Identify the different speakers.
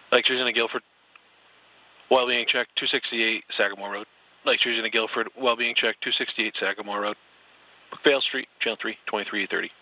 Speaker 1: Lake Treason Guilford, well-being check 268 Sagamore Road. Lake Treason Guilford, well-being check 268 Sagamore Road. Vale Street, Channel 3, 2330.